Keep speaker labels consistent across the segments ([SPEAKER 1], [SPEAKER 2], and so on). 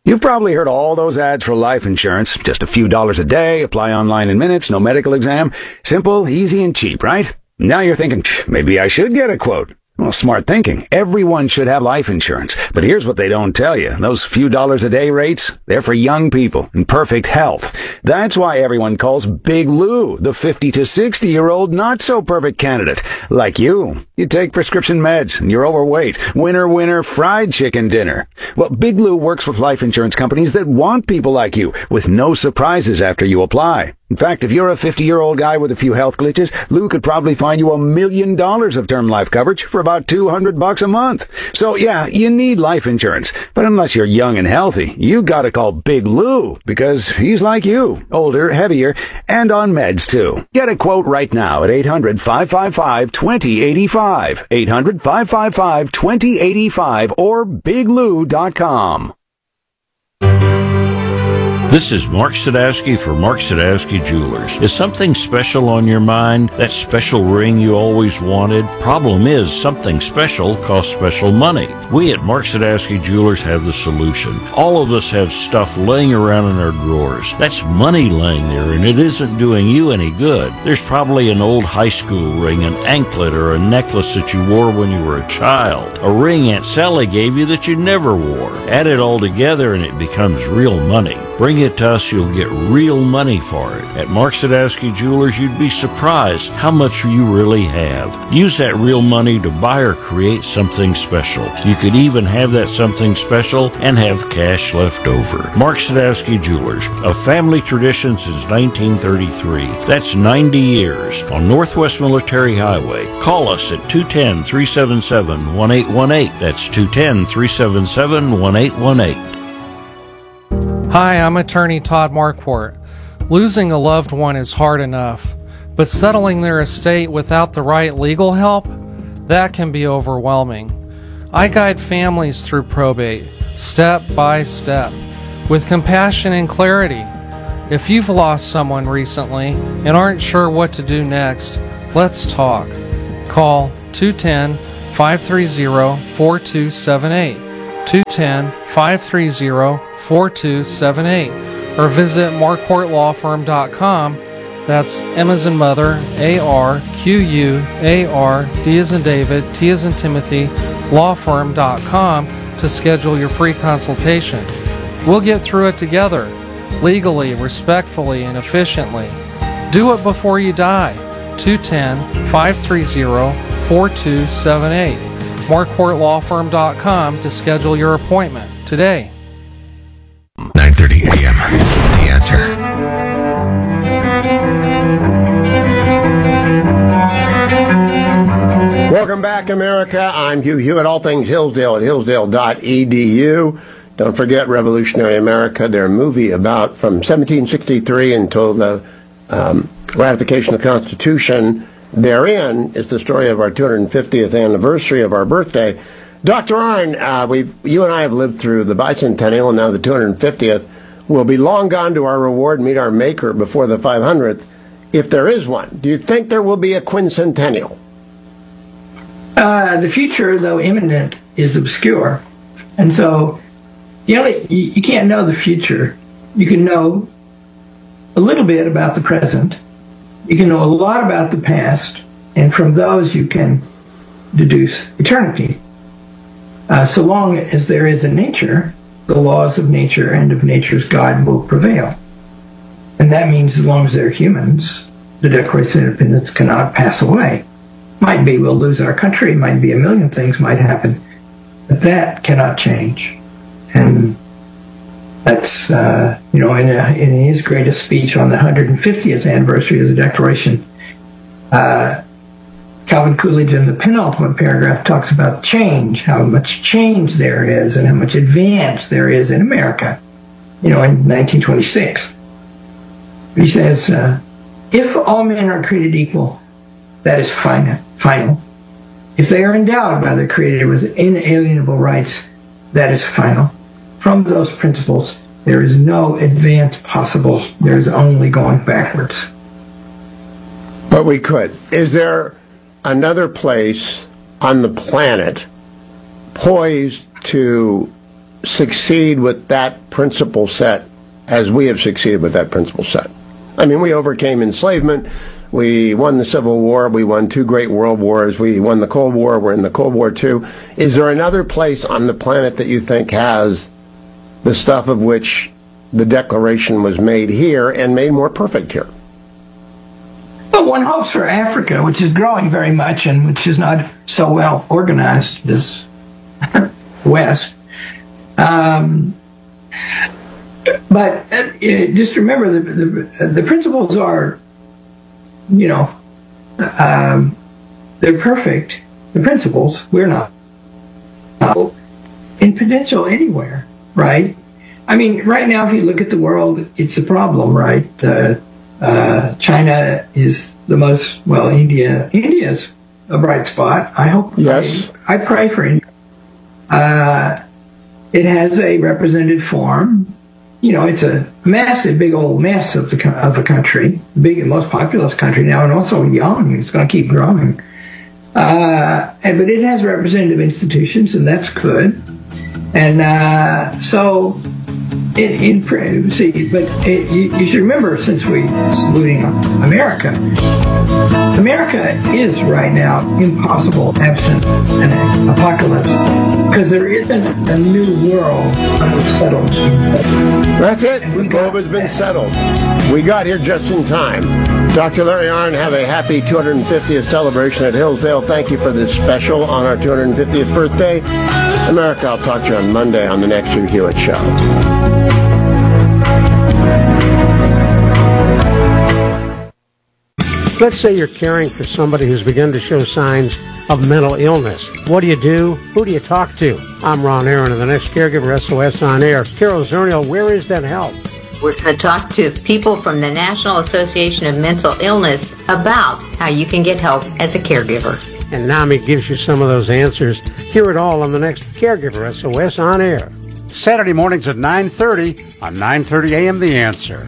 [SPEAKER 1] You've probably heard all those ads for life insurance. Just a few dollars a day, apply online in minutes, no medical exam. Simple, easy, and cheap, right? Now you're thinking, maybe I should get a quote. Well, smart thinking. Everyone should have life insurance. But here's what they don't tell you. Those few dollars a day rates, they're for young people in perfect health. That's why everyone calls Big Lou the 50 to 60-year-old not-so-perfect candidate. Like you. You take prescription meds, and you're overweight. Winner, winner, fried chicken dinner. Well, Big Lou works with life insurance companies that want people like you, with no surprises after you apply. In fact, if you're a 50-year-old guy with a few health glitches, Lou could probably find you $1 million of term life coverage for about $200 a month. So yeah, you need life insurance. But unless you're young and healthy, you gotta call Big Lou, because he's like you, older, heavier, and on meds too. Get a quote right now at 800-555-2085, 800-555-2085, or biglou.com.
[SPEAKER 2] This is Mark Sadowski for Mark Sadowski Jewelers. Is something special on your mind? That special ring you always wanted? Problem is, something special costs special money. We at Mark Sadowski Jewelers have the solution. All of us have stuff laying around in our drawers. That's money laying there, and it isn't doing you any good. There's probably an old high school ring, an anklet, or a necklace that you wore when you were a child. A ring Aunt Sally gave you that you never wore. Add it all together and it becomes real money. Bring it to us, you'll get real money for it. At Mark Sadowski Jewelers, you'd be surprised how much you really have. Use that real money to buy or create something special. You could even have that something special and have cash left over. Mark Sadowski Jewelers, a family tradition since 1933. That's 90 years on Northwest Military Highway. Call us at 210-377-1818. That's 210-377-1818.
[SPEAKER 3] Hi, I'm attorney Todd Marquardt. Losing a loved one is hard enough, but settling their estate without the right legal help, that can be overwhelming. I guide families through probate, step by step, with compassion and clarity. If you've lost someone recently and aren't sure what to do next, let's talk. Call 210-530-4278. 210-530-4278 or visit marquartlawfirm.com. That's M as in mother, A-R-Q-U-A-R, D as in David, T as in Timothy, lawfirm.com to schedule your free consultation. We'll get through it together, legally, respectfully, and efficiently. Do it before you die. 210-530-4278. marquartlawfirm.com to schedule your appointment today.
[SPEAKER 4] 9:30 a.m. The Answer.
[SPEAKER 5] Welcome back, America. I'm Hugh Hewitt, all things Hillsdale at hillsdale.edu. Don't forget Revolutionary America, their movie about from 1763 until the ratification of the Constitution. Therein is the story of our 250th anniversary of our birthday. Dr. Arnn, you and I have lived through the bicentennial and now the 250th. We'll be long gone to our reward and meet our maker before the 500th, if there is one. Do you think there will be a quincentennial?
[SPEAKER 6] The future, though imminent, is obscure. And so you can't know the future. You can know a little bit about the present. You can know a lot about the past, and from those you can deduce eternity. So long as there is a nature, the laws of nature and of nature's God will prevail. And that means as long as there are humans, the Declaration of Independence cannot pass away. Might be we'll lose our country, might be a million things might happen, but that cannot change. And that's, in his greatest speech on the 150th anniversary of the Declaration, Calvin Coolidge in the penultimate paragraph talks about change, how much change there is and how much advance there is in America, in 1926. He says, if all men are created equal, that is final. If they are endowed by the Creator with inalienable rights, that is final. From those principles, there is no advance possible. There is only going backwards.
[SPEAKER 5] But we could. Is there another place on the planet poised to succeed with that principle set as we have succeeded with that principle set. I mean, we overcame enslavement. We won the Civil War. We won 2 great world wars. We won the Cold War. We're in the Cold War too. Is there another place on the planet that you think has the stuff of which the Declaration was made here and made more perfect here?
[SPEAKER 6] Well, one hopes for Africa, which is growing very much and which is not so well organized as West. But just remember, the principles are, they're perfect. The principles, we're not in potential anywhere, right? I mean, right now, if you look at the world, it's a problem, right? China is the most, India's a bright spot. I hope.
[SPEAKER 5] Yes.
[SPEAKER 6] I pray for India. It has a representative form. It's a massive, big old mess of a country, big and most populous country now, and also young. It's going to keep growing. But it has representative institutions, and that's good. And so, you should remember, since we're saluting America, America is right now impossible absent an apocalypse, because there isn't a new world unsettled.
[SPEAKER 5] That's it. The globe has been settled. We got here just in time. Dr. Larry Arnn, have a happy 250th celebration at Hillsdale. Thank you for this special on our 250th birthday. America, I'll talk to you on Monday on the next Hugh Hewitt Show.
[SPEAKER 7] Let's say you're caring for somebody who's begun to show signs of mental illness. What do you do? Who do you talk to? I'm Ron Aaron of the Next Caregiver SOS On Air. Carol Zernial, where is that help?
[SPEAKER 8] We're going to talk to people from the National Association of Mental Illness about how you can get help as a caregiver.
[SPEAKER 7] And NAMI gives you some of those answers. Hear it all on the Next Caregiver SOS On Air. Saturday mornings at 9:30 on 9:30 a.m. The Answer.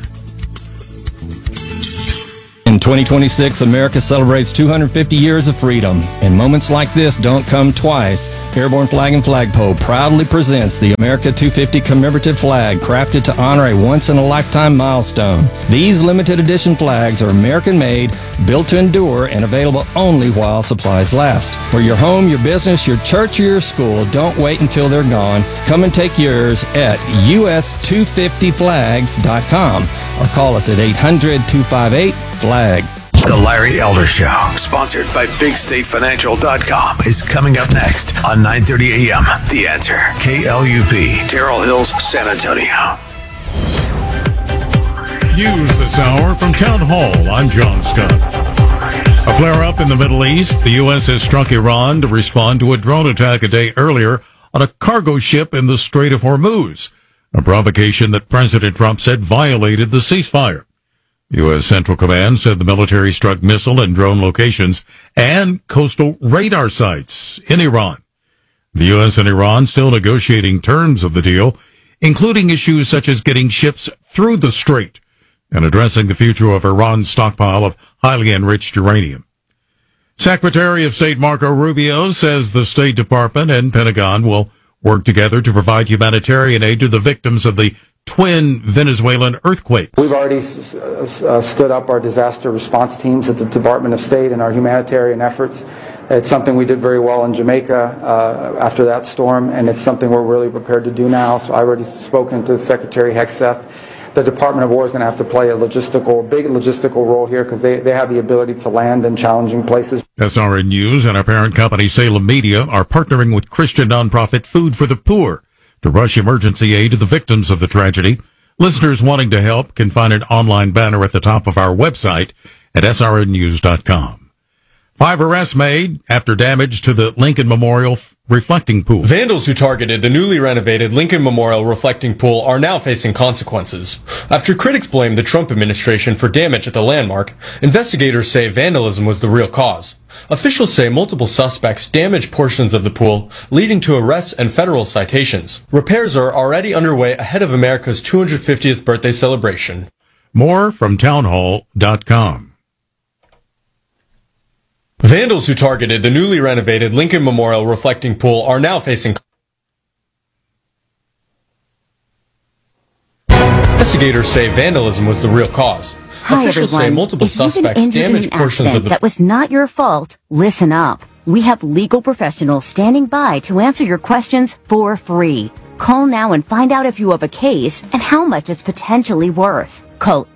[SPEAKER 9] In 2026, America celebrates 250 years of freedom, and moments like this don't come twice. Airborne Flag and Flagpole proudly presents the America 250 commemorative flag, crafted to honor a once-in-a-lifetime milestone. These limited edition flags are American-made, built to endure, and available only while supplies last. For your home, your business, your church, or your school, don't wait until they're gone. Come and take yours at us250flags.com or call us at 800-258-FLAG.
[SPEAKER 4] The Larry Elder Show, sponsored by BigStateFinancial.com, is coming up next on 9:30 a.m. The Answer, KLUP, Terrell Hills, San Antonio.
[SPEAKER 2] News this hour from Town Hall. I'm John Scott. A flare-up in the Middle East. The U.S. has struck Iran to respond to a drone attack a day earlier on a cargo ship in the Strait of Hormuz, a provocation that President Trump said violated the ceasefire. U.S. Central Command said the military struck missile and drone locations and coastal radar sites in Iran. The U.S. and Iran still negotiating terms of the deal, including issues such as getting ships through the strait and addressing the future of Iran's stockpile of highly enriched uranium. Secretary of State Marco Rubio says the State Department and Pentagon will work together to provide humanitarian aid to the victims of the twin Venezuelan earthquakes.
[SPEAKER 10] We've already stood up our disaster response teams at the Department of State and our humanitarian efforts. It's something we did very well in Jamaica after that storm, and it's something we're really prepared to do now. So I've already spoken to Secretary Hegseth. The Department of War is going to have to play a big logistical role here because they have the ability to land in challenging places.
[SPEAKER 2] SRN News and our parent company Salem Media are partnering with Christian nonprofit Food for the Poor to rush emergency aid to the victims of the tragedy. Listeners wanting to help can find an online banner at the top of our website at srnnews.com. 5 arrests made after damage to the Lincoln Memorial reflecting pool.
[SPEAKER 11] Vandals who targeted the newly renovated Lincoln Memorial reflecting pool are now facing consequences. After critics blamed the Trump administration for damage at the landmark, investigators say vandalism was the real cause. Officials say multiple suspects damaged portions of the pool, leading to arrests and federal citations. Repairs are already underway ahead of America's 250th birthday celebration.
[SPEAKER 2] More from townhall.com.
[SPEAKER 11] Vandals who targeted the newly renovated Lincoln Memorial reflecting pool are now facing Investigators say vandalism was the real cause.
[SPEAKER 12] Hi,
[SPEAKER 11] Officials
[SPEAKER 12] everyone.
[SPEAKER 11] say multiple
[SPEAKER 12] if you've been
[SPEAKER 11] suspects
[SPEAKER 12] injured in
[SPEAKER 11] damaged
[SPEAKER 12] an
[SPEAKER 11] portions
[SPEAKER 12] accident
[SPEAKER 11] of the...
[SPEAKER 12] that was not your fault, listen up. We have legal professionals standing by to answer your questions for free. Call now and find out if you have a case and how much it's potentially worth. Call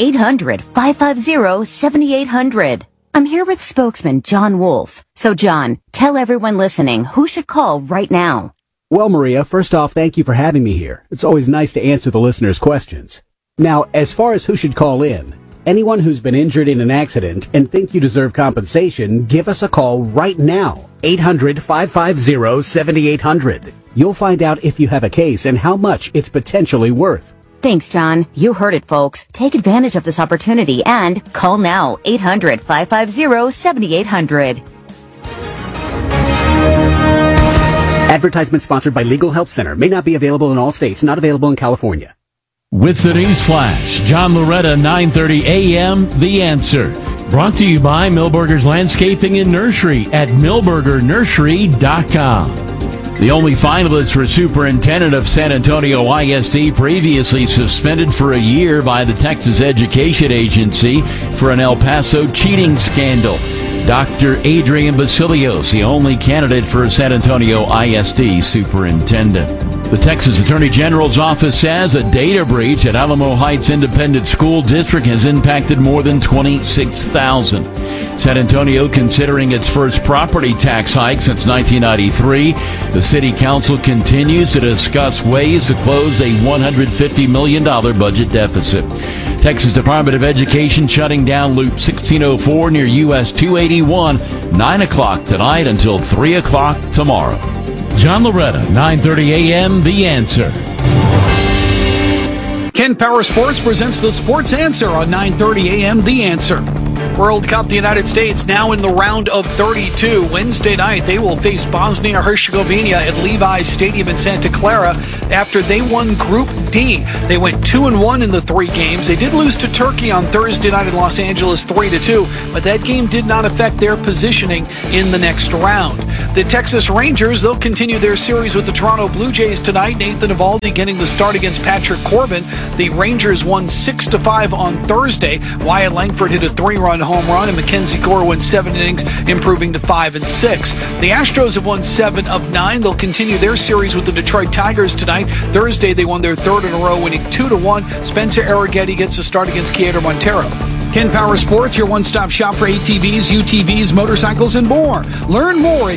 [SPEAKER 12] 800-550-7800. I'm here with spokesman John Wolf. So, John, tell everyone listening who should call right now.
[SPEAKER 13] Well, Maria, first off, thank you for having me here. It's always nice to answer the listeners' questions. Now, as far as who should call in, anyone who's been injured in an accident and think you deserve compensation, give us a call right now. 800-550-7800. You'll find out if you have a case and how much it's potentially worth.
[SPEAKER 12] Thanks, John. You heard it, folks. Take advantage of this opportunity and call now. 800-550-7800.
[SPEAKER 13] Advertisement sponsored by Legal Help Center. May not be available in all states. Not available in California.
[SPEAKER 2] With the News Flash, John Loretta, 9:30 a.m., The Answer. Brought to you by Milberger's Landscaping and Nursery at milbergernursery.com. The only finalist for Superintendent of San Antonio ISD, previously suspended for a year by the Texas Education Agency for an El Paso cheating scandal. Dr. Adrian Basilios, the only candidate for San Antonio ISD Superintendent. The Texas Attorney General's office says a data breach at Alamo Heights Independent School District has impacted more than 26,000. San Antonio considering its first property tax hike since 1993. The city council continues to discuss ways to close a $150 million budget deficit. Texas Department of Education shutting down Loop 1604 near US 281, 9 o'clock tonight until 3 o'clock tomorrow. John Loretta, 9:30 a.m., The Answer.
[SPEAKER 14] Ken Power Sports presents the Sports Answer on 9:30 a.m. The Answer. World Cup, the United States now in the round of 32. Wednesday night, they will face Bosnia-Herzegovina at Levi's Stadium in Santa Clara after they won Group D. They went 2-1 in the three games. They did lose to Turkey on Thursday night in Los Angeles 3-2, but that game did not affect their positioning in the next round. The Texas Rangers, they'll continue their series with the Toronto Blue Jays tonight. Nathan Eovaldi getting the start against Patrick Corbin. The Rangers won 6-5 on Thursday. Wyatt Langford hit a 3-run home run, and Mackenzie Gore went 7 innings, improving to 5-6. The Astros have won 7 of 9. They'll continue their series with the Detroit Tigers tonight. Thursday, they won their third in a row, winning 2-1. Spencer Arrighetti gets a start against Keiter Montero. Ken Power Sports, your one-stop shop for ATVs, UTVs, motorcycles, and more. Learn more at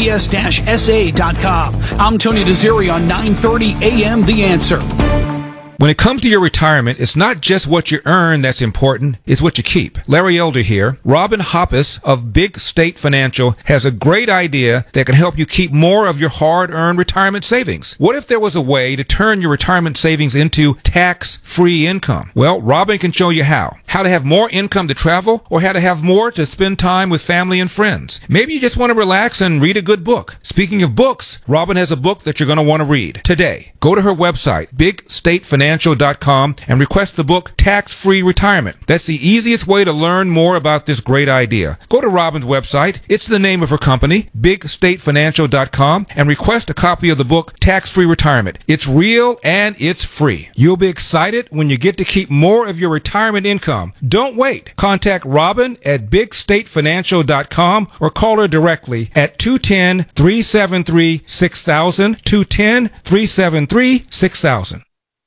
[SPEAKER 14] kps-sa.com. I'm Tony Desiri on 9:30 a.m. The Answer.
[SPEAKER 15] When it comes to your retirement, it's not just what you earn that's important, it's what you keep. Larry Elder here. Robin Hoppus of Big State Financial has a great idea that can help you keep more of your hard-earned retirement savings. What if there was a way to turn your retirement savings into tax-free income? Well, Robin can show you how. How to have more income to travel, or how to have more to spend time with family and friends. Maybe you just want to relax and read a good book. Speaking of books, Robin has a book that you're going to want to read today. Go to her website, bigstatefinancial.com, and request the book Tax-Free Retirement. That's the easiest way to learn more about this great idea. Go to Robin's website. It's the name of her company, bigstatefinancial.com, and request a copy of the book Tax-Free Retirement. It's real and it's free. You'll be excited when you get to keep more of your retirement income. Don't wait. Contact Robin at bigstatefinancial.com or call her directly at 210-373-6000, 210-373-6000.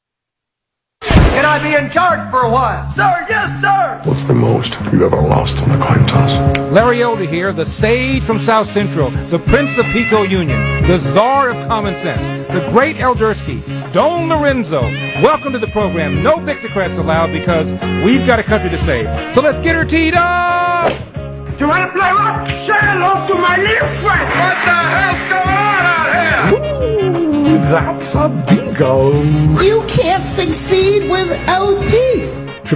[SPEAKER 16] Can I be in charge for a while? Sir, yes, sir!
[SPEAKER 17] What's the most you've ever lost on a coin toss?
[SPEAKER 15] Larry Elder here, the sage from South Central, the Prince of Pico Union, the czar of common sense, the great Eldersky, Don Lorenzo. Welcome to the program. No Victocrats allowed because we've got a country to save. So let's get her teed up!
[SPEAKER 16] You want to play what? Say hello to my little friend! What the hell's going on out here?
[SPEAKER 17] Ooh, that's a bingo.
[SPEAKER 18] You can't succeed without teeth.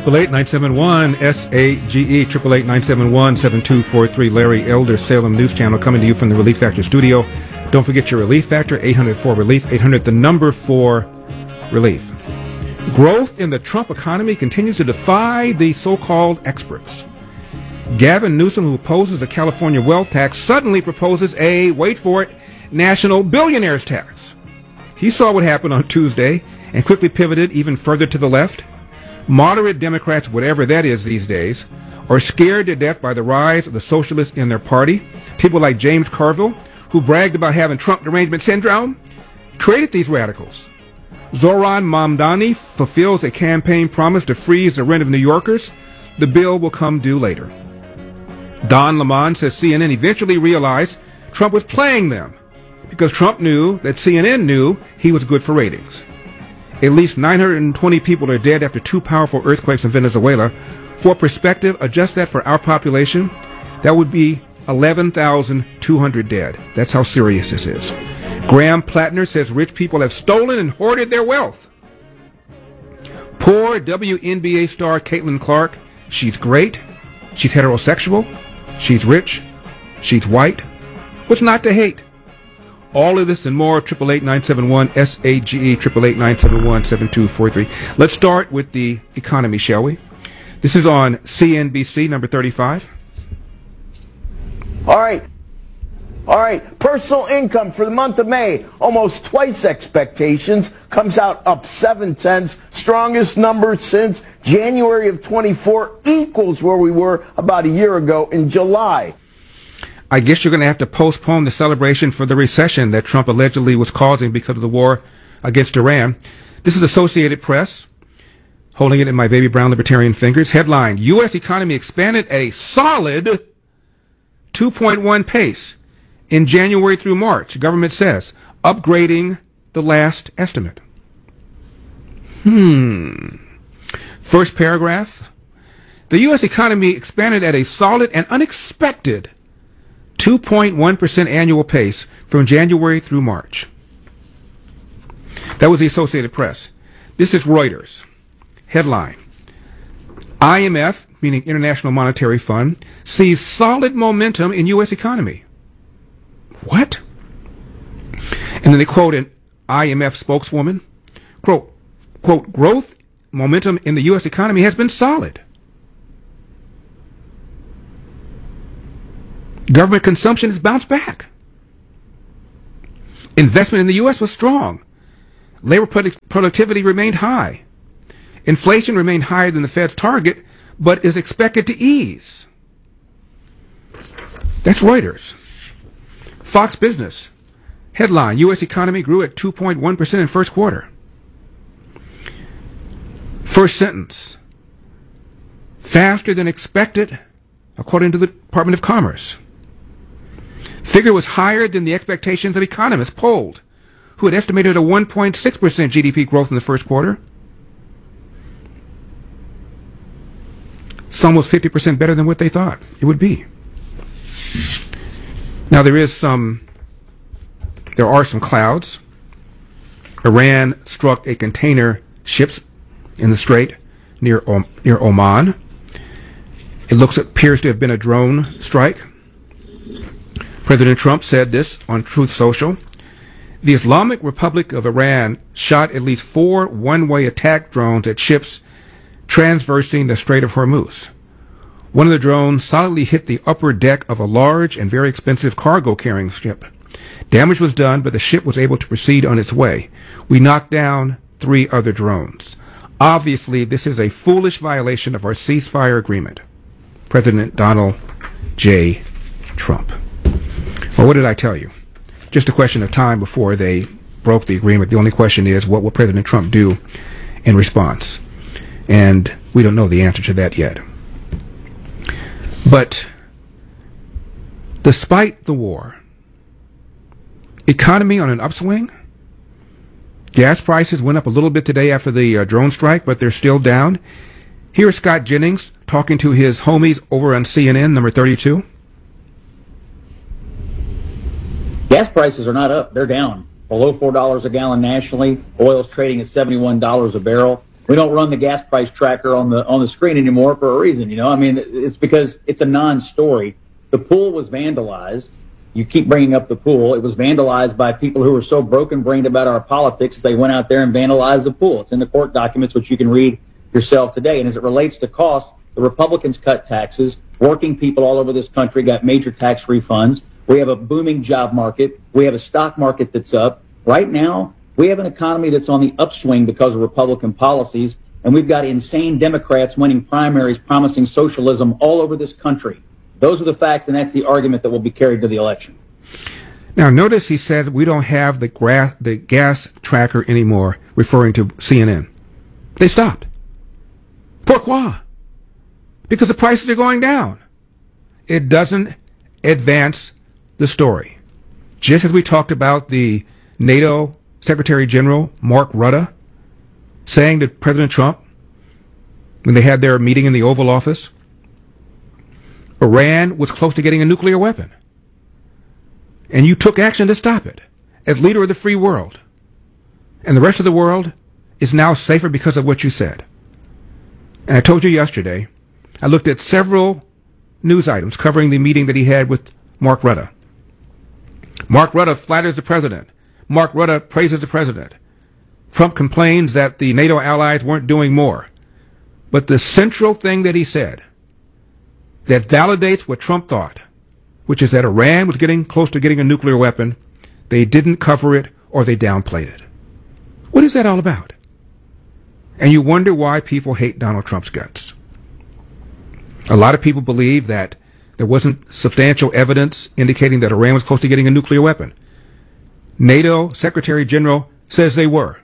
[SPEAKER 15] 888-971-SAGE, 888-971-7243, Larry Elder, Salem News Channel, coming to you from the Relief Factor studio. Don't forget your Relief Factor, 800-4-RELIEF, 800, the number 4, relief. Growth in the Trump economy continues to defy the so-called experts. Gavin Newsom, who opposes the California wealth tax, suddenly proposes a, wait for it, national billionaires tax. He saw what happened on Tuesday and quickly pivoted even further to the left. Moderate Democrats, whatever that is these days, are scared to death by the rise of the socialists in their party. People like James Carville, who bragged about having Trump derangement syndrome, created these radicals. Zoran Mamdani fulfills a campaign promise to freeze the rent of New Yorkers. The bill will come due later. Don Lemon says CNN eventually realized Trump was playing them because Trump knew that CNN knew he was good for ratings. At least 920 people are dead after 2 powerful earthquakes in Venezuela. For perspective, adjust that for our population, that would be 11,200 dead. That's how serious this is. Graham Plattner says rich people have stolen and hoarded their wealth. Poor WNBA star Caitlin Clark, she's great, she's heterosexual, she's rich, she's white. What's not to hate? All of this and more, 888-971-SAGE, 888-971-7243. Let's start with the economy, shall we? This is on CNBC, number 35.
[SPEAKER 19] All right. Personal income for the month of May, almost twice expectations, comes out up 0.7, strongest number since January of 24, equals where we were about a year ago in July.
[SPEAKER 15] I guess you're going to have to postpone the celebration for the recession that Trump allegedly was causing because of the war against Iran. This is Associated Press, holding it in my baby brown libertarian fingers. Headline, U.S. economy expanded at a solid 2.1 pace in January through March, government says, upgrading the last estimate. First paragraph, the U.S. economy expanded at a solid and unexpected 2.1% annual pace from January through March. That was the Associated Press. This is Reuters. Headline, IMF, meaning International Monetary Fund, sees solid momentum in U.S. economy. What? And then they quote an IMF spokeswoman, quote, growth momentum in the U.S. economy has been solid. Government consumption has bounced back. Investment in the U.S. was strong. Labor productivity remained high. Inflation remained higher than the Fed's target, but is expected to ease. That's Reuters. Fox Business. Headline, U.S. economy grew at 2.1% in first quarter. First sentence, faster than expected, according to the Department of Commerce. Figure was higher than the expectations of economists polled, who had estimated a 1.6% GDP growth in the first quarter. It's almost 50% better than what they thought it would be. Now there are some clouds. Iran struck a container ships in the strait near Oman. It appears to have been a drone strike. President Trump said this on Truth Social. The Islamic Republic of Iran shot at least 4 one-way attack drones at ships transversing the Strait of Hormuz. One of the drones solidly hit the upper deck of a large and very expensive cargo-carrying ship. Damage was done, but the ship was able to proceed on its way. We knocked down 3 other drones. Obviously, this is a foolish violation of our ceasefire agreement. President Donald J. Trump. Well, what did I tell you? Just a question of time before they broke the agreement. The only question is, what will President Trump do in response? And we don't know the answer to that yet. But despite the war, economy on an upswing. Gas prices went up a little bit today after the drone strike, but they're still down. Here's Scott Jennings talking to his homies over on CNN, number 32.
[SPEAKER 20] Gas prices are not up. They're down. Below $4 a gallon nationally. Oil's trading at $71 a barrel. We don't run the gas price tracker on the screen anymore for a reason, you know. I mean, it's because it's a non-story. The pool was vandalized. You keep bringing up the pool. It was vandalized by people who were so broken-brained about our politics, they went out there and vandalized the pool. It's in the court documents, which you can read yourself today. And as it relates to costs, the Republicans cut taxes. Working people all over this country got major tax refunds. We have a booming job market. We have a stock market that's up. Right now, we have an economy that's on the upswing because of Republican policies. And we've got insane Democrats winning primaries promising socialism all over this country. Those are the facts, and that's the argument that will be carried to the election.
[SPEAKER 15] Now, notice he said we don't have the gas tracker anymore, referring to CNN. They stopped. Pourquoi? Because the prices are going down. It doesn't advance the story. Just as we talked about the NATO Secretary General, Mark Rutte, saying to President Trump when they had their meeting in the Oval Office, Iran was close to getting a nuclear weapon. And you took action to stop it as leader of the free world. And the rest of the world is now safer because of what you said. And I told you yesterday, I looked at several news items covering the meeting that he had with Mark Rutte. Mark Rutte flatters the president. Mark Rutte praises the president. Trump complains that the NATO allies weren't doing more. But the central thing that he said that validates what Trump thought, which is that Iran was getting close to getting a nuclear weapon, they didn't cover it or they downplayed it. What is that all about? And you wonder why people hate Donald Trump's guts. A lot of people believe that there wasn't substantial evidence indicating that Iran was close to getting a nuclear weapon. NATO Secretary General says they were.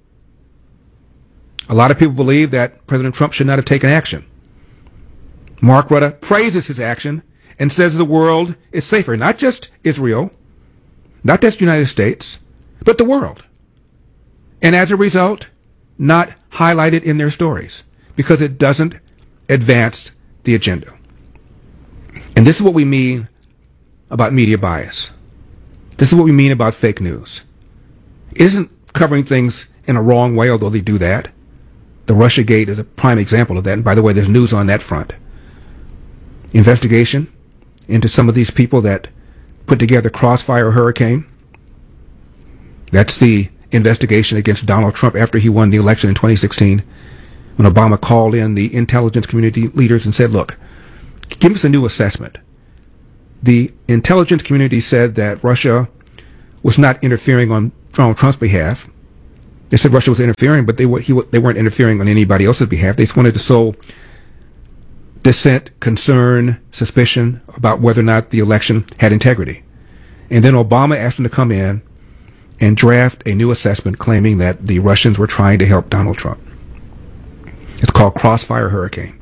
[SPEAKER 15] A lot of people believe that President Trump should not have taken action. Mark Rutte praises his action and says the world is safer. Not just Israel, not just the United States, but the world. And as a result, not highlighted in their stories because it doesn't advance the agenda. And this is what we mean about media bias. This is what we mean about fake news. It isn't covering things in a wrong way, although they do that. The Russiagate is a prime example of that. And by the way, there's news on that front. Investigation into some of these people that put together Crossfire Hurricane. That's the investigation against Donald Trump after he won the election in 2016, when Obama called in the intelligence community leaders and said, look, give us a new assessment. The intelligence community said that Russia was not interfering on Donald Trump's behalf. They said Russia was interfering, but they weren't interfering on anybody else's behalf. They just wanted to sow dissent, concern, suspicion about whether or not the election had integrity. And then Obama asked them to come in and draft a new assessment claiming that the Russians were trying to help Donald Trump. It's called Crossfire Hurricane.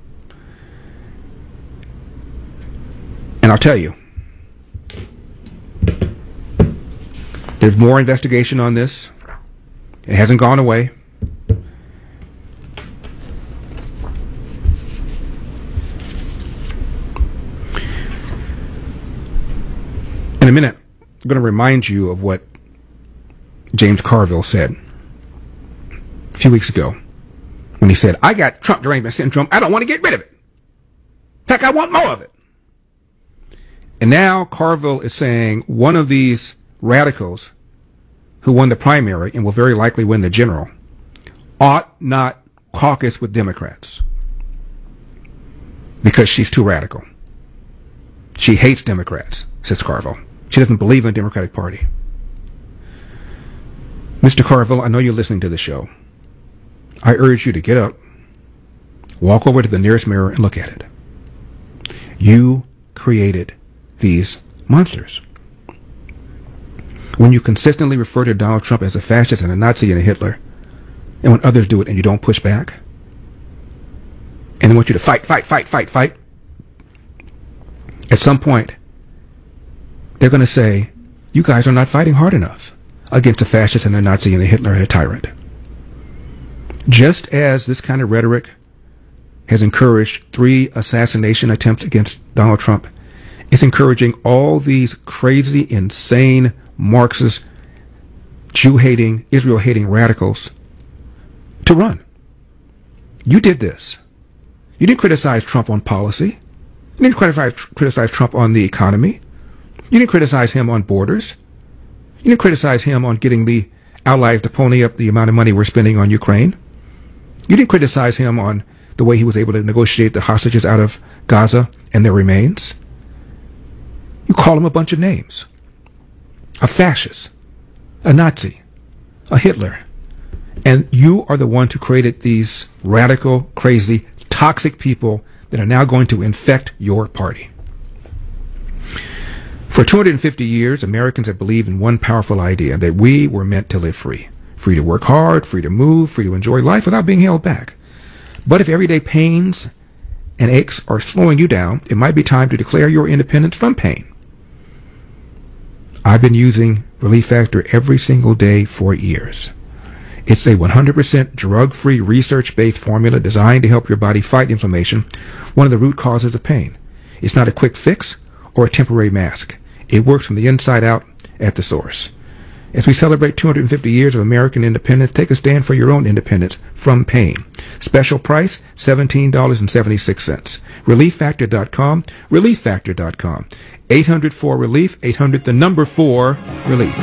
[SPEAKER 15] And I'll tell you, there's more investigation on this. It hasn't gone away. In a minute, I'm going to remind you of what James Carville said a few weeks ago when he said, I got Trump derangement syndrome. I don't want to get rid of it. In fact, I want more of it. And now Carville is saying one of these radicals who won the primary and will very likely win the general ought not caucus with Democrats because she's too radical. She hates Democrats, says Carville. She doesn't believe in the Democratic Party. Mr. Carville, I know you're listening to the show. I urge you to get up, walk over to the nearest mirror and look at it. You created these monsters. When you consistently refer to Donald Trump as a fascist and a Nazi and a Hitler, and when others do it and you don't push back, and they want you to fight, at some point, they're going to say, you guys are not fighting hard enough against a fascist and a Nazi and a Hitler and a tyrant. Just as this kind of rhetoric has encouraged 3 assassination attempts against Donald Trump, it's encouraging all these crazy, insane, Marxist, Jew-hating, Israel-hating radicals to run. You did this. You didn't criticize Trump on policy. You didn't criticize Trump on the economy. You didn't criticize him on borders. You didn't criticize him on getting the allies to pony up the amount of money we're spending on Ukraine. You didn't criticize him on the way he was able to negotiate the hostages out of Gaza and their remains. You call him a bunch of names. A fascist, a Nazi, a Hitler. And you are the ones who created these radical, crazy, toxic people that are now going to infect your party. For 250 years, Americans have believed in one powerful idea, that we were meant to live free. Free to work hard, free to move, free to enjoy life without being held back. But if everyday pains and aches are slowing you down, it might be time to declare your independence from pain. I've been using Relief Factor every single day for years. It's a 100% drug-free, research-based formula designed to help your body fight inflammation, one of the root causes of pain. It's not a quick fix or a temporary mask. It works from the inside out at the source. As we celebrate 250 years of American independence, take a stand for your own independence from pain. Special price, $17.76. ReliefFactor.com, ReliefFactor.com. 800-4-RELIEF, 800-4-RELIEF.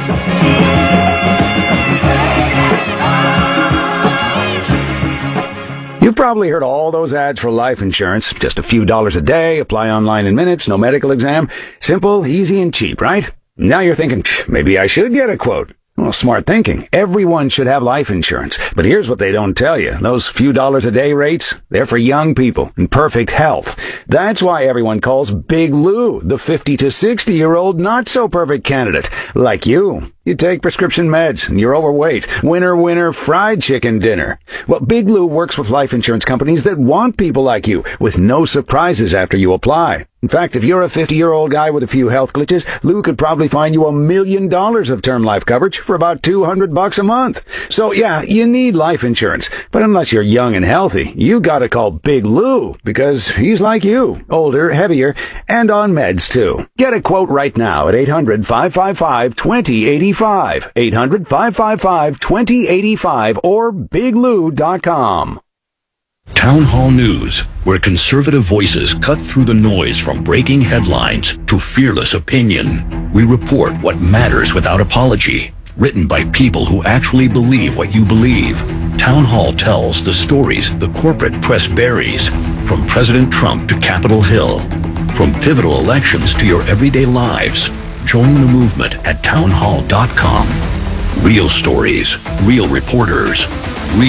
[SPEAKER 1] You've probably heard all those ads for life insurance. Just a few dollars a day, apply online in minutes, no medical exam. Simple, easy, and cheap, right? Now you're thinking, maybe I should get a quote. Well, smart thinking. Everyone should have life insurance. But here's what they don't tell you. Those few dollars a day rates, they're for young people in perfect health. That's why everyone calls Big Lou the 50 to 60-year-old not-so-perfect candidate. Like you. You take prescription meds and you're overweight. Winner, winner, fried chicken dinner. Well, Big Lou works with life insurance companies that want people like you with no surprises after you apply. In fact, if you're a 50-year-old guy with a few health glitches, Lou could probably find you $1 million of term life coverage for about $200 a month. So yeah, you need life insurance. But unless you're young and healthy, you gotta call Big Lou because he's like you. Older, heavier, and on meds too. Get a quote right now at 800-555-2085. 800-555-2085 or biglou.com.
[SPEAKER 21] Town Hall News, where conservative voices cut through the noise from breaking headlines to fearless opinion. We report what matters without apology. Written by people who actually believe what you believe. Town Hall tells the stories the corporate press buries, from President Trump to Capitol Hill, from pivotal elections to your everyday lives. Join the movement at townhall.com. Real stories, real reporters,